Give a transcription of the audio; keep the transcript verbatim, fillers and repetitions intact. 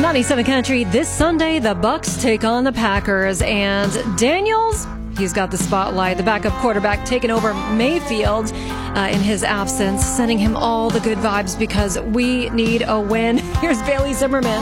ninety-seven Country, this Sunday, the Bucks take on the Packers, and Daniels, he's got the spotlight. The backup quarterback taking over Mayfield uh, in his absence, sending him all the good vibes because we need a win. Here's Bailey Zimmerman.